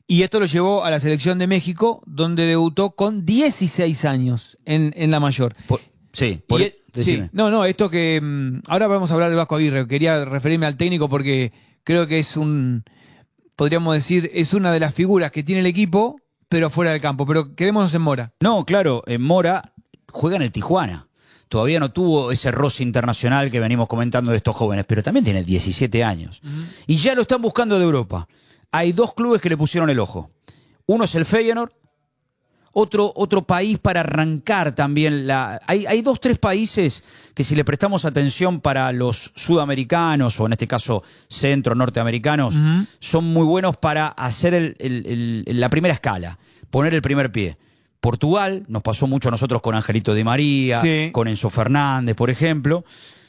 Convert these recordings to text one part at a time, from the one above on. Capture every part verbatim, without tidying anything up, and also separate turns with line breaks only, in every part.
Y esto lo llevó a la selección de México, donde debutó con dieciséis años en, en la mayor.
Por, sí, por,
y, sí, no, no, esto que... Ahora vamos a hablar del Vasco Aguirre. Quería referirme al técnico porque creo que es un... Podríamos decir, es una de las figuras que tiene el equipo, pero fuera del campo. Pero quedémonos en Mora.
No, claro, en Mora juega en el Tijuana. Todavía no tuvo ese roce internacional que venimos comentando de estos jóvenes, pero también tiene diecisiete años. Uh-huh. Y ya lo están buscando de Europa. Hay dos clubes que le pusieron el ojo. Uno es el Feyenoord, otro, otro país para arrancar también. La... Hay, hay dos, tres países que si le prestamos atención para los sudamericanos, o en este caso centro, norteamericanos, uh-huh. son muy buenos para hacer el, el, el, la primera escala, poner el primer pie. Portugal, nos pasó mucho a nosotros con Angelito Di María, sí. con Enzo Fernández, por ejemplo.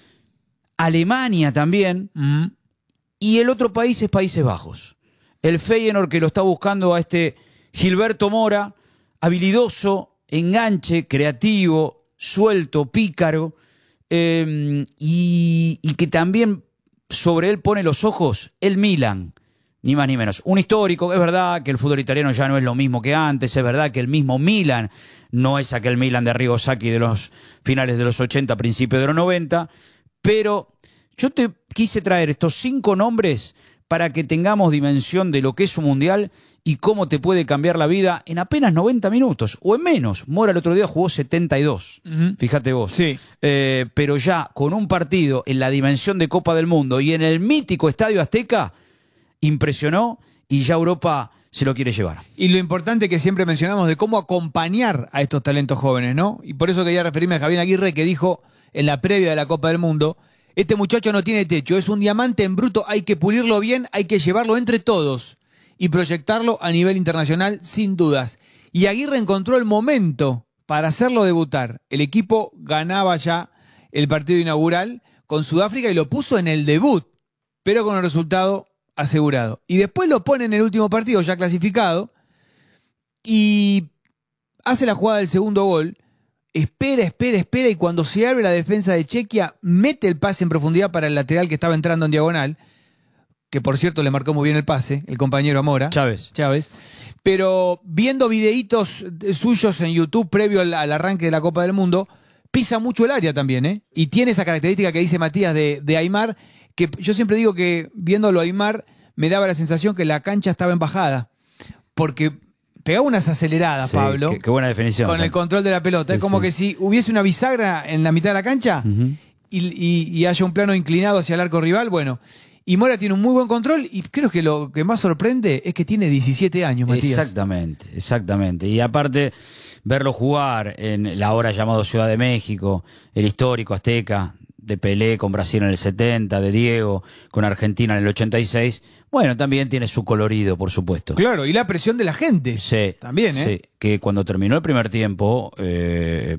Alemania también. Mm. Y el otro país es Países Bajos. El Feyenoord, que lo está buscando a este Gilberto Mora, habilidoso, enganche, creativo, suelto, pícaro, eh, y, y que también sobre él pone los ojos el Milan. Ni más ni menos. Un histórico, es verdad que el fútbol italiano ya no es lo mismo que antes, es verdad que el mismo Milan no es aquel Milan de Arrigo Sacchi de los finales de los ochenta, principios de los noventa, pero yo te quise traer estos cinco nombres para que tengamos dimensión de lo que es un mundial y cómo te puede cambiar la vida en apenas noventa minutos, o en menos. Mora el otro día jugó setenta y dos, uh-huh. fíjate vos.
Sí.
Eh, pero ya con un partido en la dimensión de Copa del Mundo y en el mítico Estadio Azteca, impresionó y ya Europa se lo quiere llevar.
Y lo importante que siempre mencionamos de cómo acompañar a estos talentos jóvenes, ¿no? Y por eso quería referirme a Javier Aguirre, que dijo en la previa de la Copa del Mundo: este muchacho no tiene techo, es un diamante en bruto, hay que pulirlo bien, hay que llevarlo entre todos y proyectarlo a nivel internacional sin dudas. Y Aguirre encontró el momento para hacerlo debutar. El equipo ganaba ya el partido inaugural con Sudáfrica y lo puso en el debut, pero con el resultado asegurado. Y después lo pone en el último partido, ya clasificado, y hace la jugada del segundo gol, espera, espera, espera, y cuando se abre la defensa de Chequia, mete el pase en profundidad para el lateral que estaba entrando en diagonal, que por cierto le marcó muy bien el pase, el compañero Amora.
Chávez.
Chávez. Pero viendo videitos suyos en YouTube previo al, al arranque de la Copa del Mundo, pisa mucho el área también, ¿eh? Y tiene esa característica que dice Matías de, de Aimar, que yo siempre digo que viéndolo a Aimar me daba la sensación que la cancha estaba en bajada, porque pegaba unas aceleradas, sí, Pablo.
Qué, qué buena definición.
Con
¿sí?
el control de la pelota. Sí, es como sí. que si hubiese una bisagra en la mitad de la cancha uh-huh. y, y, y haya un plano inclinado hacia el arco rival, bueno. Y Mora tiene un muy buen control y creo que lo que más sorprende es que tiene diecisiete años, Matías.
Exactamente, exactamente. Y aparte, verlo jugar en la ahora llamado Ciudad de México, el histórico Azteca, de Pelé con Brasil en el setenta, de Diego con Argentina en el ochenta y seis, bueno, también tiene su colorido, por supuesto.
Claro, y la presión de la gente.
Sí.
También, ¿eh?
Sí, que cuando terminó el primer tiempo, eh,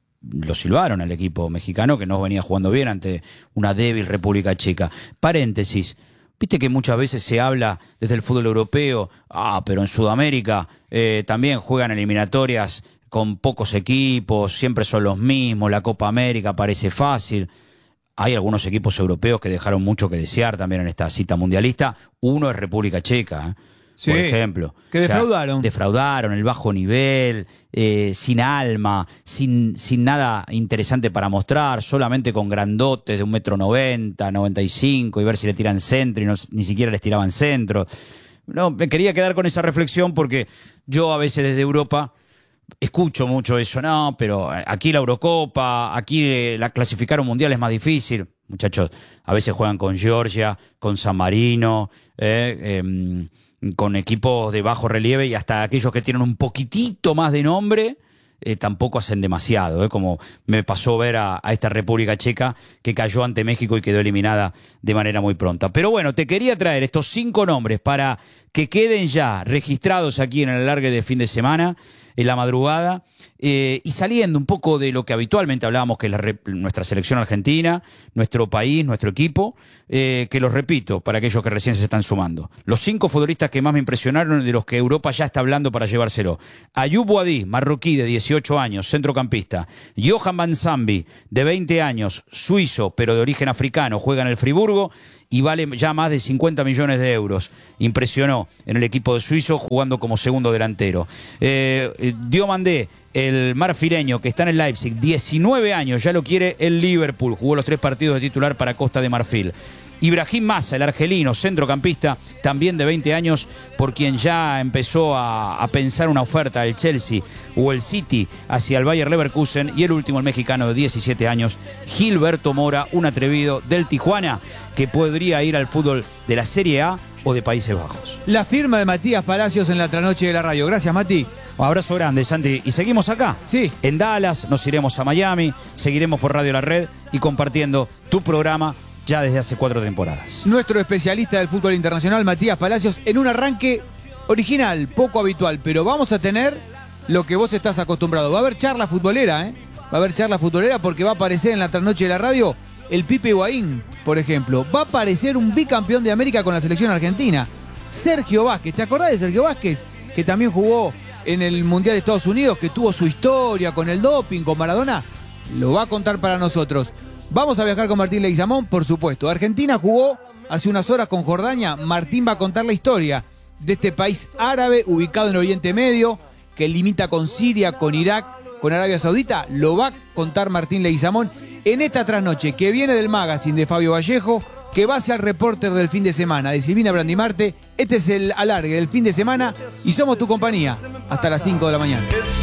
lo silbaron al equipo mexicano, que no venía jugando bien ante una débil República Checa. Paréntesis. Viste que muchas veces se habla desde el fútbol europeo, ah, pero en Sudamérica eh, también juegan eliminatorias con pocos equipos, siempre son los mismos, la Copa América parece fácil. Hay algunos equipos europeos que dejaron mucho que desear también en esta cita mundialista. Uno es República Checa, ¿eh?
Sí,
por ejemplo.
Que defraudaron.
O sea, defraudaron, el bajo nivel, eh, sin alma, sin, sin nada interesante para mostrar, solamente con grandotes de un metro noventa, noventa y cinco, y ver si le tiran centro, y no, ni siquiera les tiraban centro. No, me quería quedar con esa reflexión porque yo a veces desde Europa escucho mucho eso, no, pero aquí la Eurocopa, aquí la clasificar un mundial es más difícil. Muchachos, a veces juegan con Georgia, con San Marino, eh, eh, con equipos de bajo relieve, y hasta aquellos que tienen un poquitito más de nombre, eh, tampoco hacen demasiado, eh, como me pasó ver a, a esta República Checa que cayó ante México y quedó eliminada de manera muy pronta. Pero bueno, te quería traer estos cinco nombres para que queden ya registrados aquí en el alargue de fin de semana, en la madrugada, eh, y saliendo un poco de lo que habitualmente hablábamos, que es la, nuestra selección argentina, nuestro país, nuestro equipo, eh, que los repito para aquellos que recién se están sumando. Los cinco futbolistas que más me impresionaron, de los que Europa ya está hablando para llevárselo. Ayoub Boadi, marroquí de dieciocho años, centrocampista. Johan Van Zambi, de veinte años, suizo, pero de origen africano, juega en el Friburgo. y vale ya más de cincuenta millones de euros. Impresionó en el equipo de suizo jugando como segundo delantero. Eh, Diomandé, el marfileño que está en el Leipzig, diecinueve años, ya lo quiere el Liverpool. Jugó los tres partidos de titular para Costa de Marfil. Ibrahim Massa, el argelino, centrocampista, también de veinte años, por quien ya empezó a, a pensar una oferta del Chelsea o el City hacia el Bayer Leverkusen. Y el último, el mexicano de diecisiete años, Gilberto Mora, un atrevido del Tijuana que podría ir al fútbol de la Serie A o de Países Bajos.
La firma de Matías Palacios en la trasnoche de la radio. Gracias, Mati.
Un abrazo grande, Santi. Y seguimos acá.
Sí.
En Dallas, nos iremos a Miami, seguiremos por Radio La Red y compartiendo tu programa ya desde hace cuatro temporadas.
Nuestro especialista del fútbol internacional, Matías Palacios, en un arranque original, poco habitual, pero vamos a tener lo que vos estás acostumbrado. Va a haber charla futbolera, ¿eh? Va a haber charla futbolera porque va a aparecer en la trasnoche de la radio el Pipe Higuaín, por ejemplo. Va a aparecer un bicampeón de América con la selección argentina, Sergio Vázquez. ¿Te acordás de Sergio Vázquez? Que también jugó en el Mundial de Estados Unidos, que tuvo su historia con el doping, con Maradona. Lo va a contar para nosotros. Vamos a viajar con Martín Leguizamón, por supuesto. Argentina jugó hace unas horas con Jordania. Martín va a contar la historia de este país árabe ubicado en Oriente Medio, que limita con Siria, con Irak, con Arabia Saudita. Lo va a contar Martín Leguizamón en esta trasnoche que viene del magazine de Fabio Vallejo, que va hacia el reporter del fin de semana de Silvina Brandimarte. Este es el alargue del fin de semana y somos tu compañía hasta las cinco de la mañana.